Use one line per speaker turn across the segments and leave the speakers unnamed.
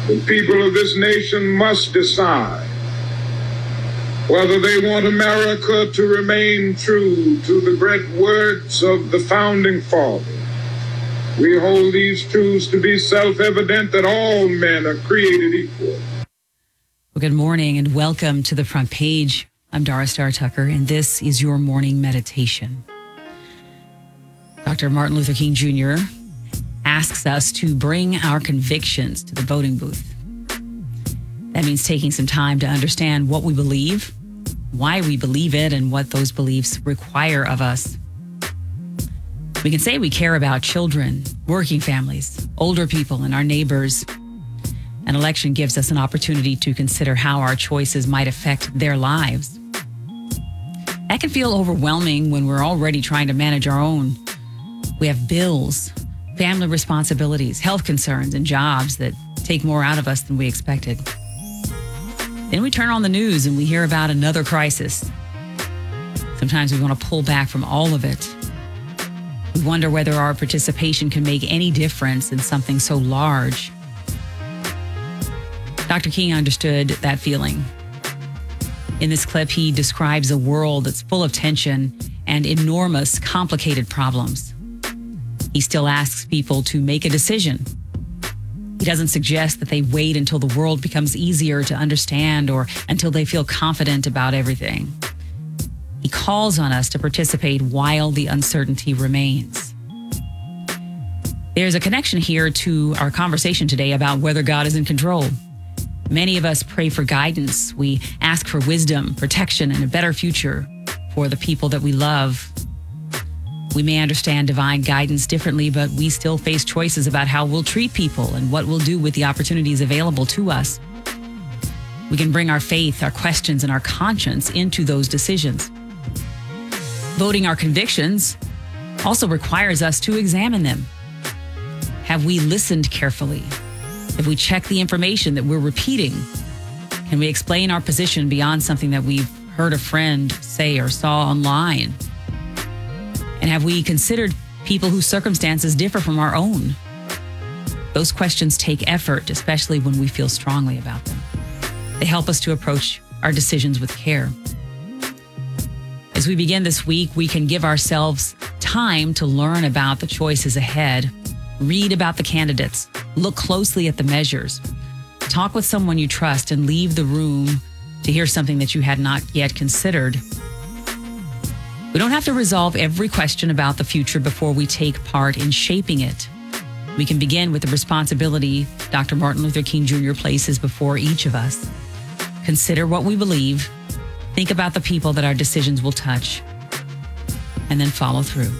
The people of this nation must decide whether they want America to remain true to the great words of the founding fathers. We hold these truths to be self-evident that all men are created equal.
Well, good morning and welcome to the Front Page. I'm Doris Starr Tucker, and this is your morning meditation. Dr. Martin Luther King Jr. asks us to bring our convictions to the voting booth. That means taking some time to understand what we believe, why we believe it, and what those beliefs require of us. We can say we care about children, working families, older people, and our neighbors. An election gives us an opportunity to consider how our choices might affect their lives. That can feel overwhelming when we're already trying to manage our own. We have bills, family responsibilities, health concerns, and jobs that take more out of us than we expected. Then we turn on the news and we hear about another crisis. Sometimes we want to pull back from all of it. We wonder whether our participation can make any difference in something so large. Dr. King understood that feeling. In this clip, he describes a world that's full of tension and enormous, complicated problems. He still asks people to make a decision. He doesn't suggest that they wait until the world becomes easier to understand or until they feel confident about everything. He calls on us to participate while the uncertainty remains. There's a connection here to our conversation today about whether God is in control. Many of us pray for guidance. We ask for wisdom, protection, and a better future for the people that we love. We may understand divine guidance differently, but we still face choices about how we'll treat people and what we'll do with the opportunities available to us. We can bring our faith, our questions, and our conscience into those decisions. Voting our convictions also requires us to examine them. Have we listened carefully? Have we checked the information that we're repeating? Can we explain our position beyond something that we've heard a friend say or saw online? And have we considered people whose circumstances differ from our own? Those questions take effort, especially when we feel strongly about them. They help us to approach our decisions with care. As we begin this week, we can give ourselves time to learn about the choices ahead, read about the candidates, look closely at the measures, talk with someone you trust, and leave the room to hear something that you had not yet considered. We don't have to resolve every question about the future before we take part in shaping it. We can begin with the responsibility Dr. Martin Luther King Jr. places before each of us. Consider what we believe, think about the people that our decisions will touch, and then follow through.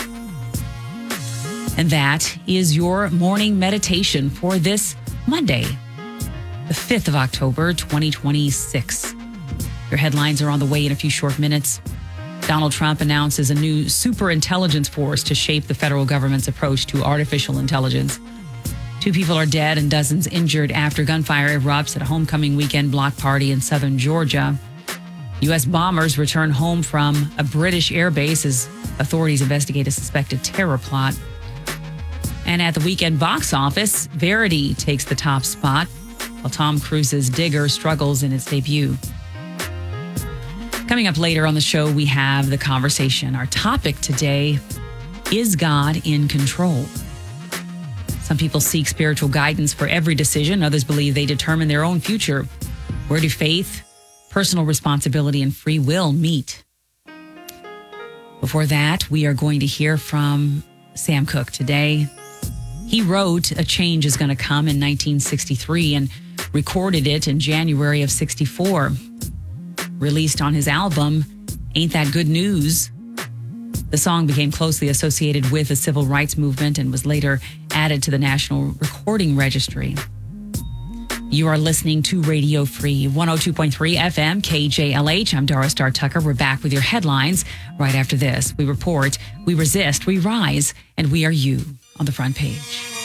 And that is your morning meditation for this Monday, the 5th of October, 2026. Your headlines are on the way in a few short minutes. Donald Trump announces a new superintelligence force to shape the federal government's approach to artificial intelligence. 2 people are dead and dozens injured after gunfire erupts at a homecoming weekend block party in southern Georgia. U.S. bombers return home from a British airbase as authorities investigate a suspected terror plot. And at the weekend box office, Verity takes the top spot, while Tom Cruise's Digger struggles in its debut. Coming up later on the show, we have the conversation. Our topic today, is God in control? Some people seek spiritual guidance for every decision. Others believe they determine their own future. Where do faith, personal responsibility, and free will meet? Before that, we are going to hear from Sam Cooke today. He wrote A Change Is Gonna Come in 1963 and recorded it in January of 64. Released on his album, Ain't That Good News? The song became closely associated with the civil rights movement and was later added to the National Recording Registry. You are listening to Radio Free 102.3 FM KJLH. I'm Doris Starr Tucker. We're back with your headlines right after this. We report, we resist, we rise, and we are you on the front page.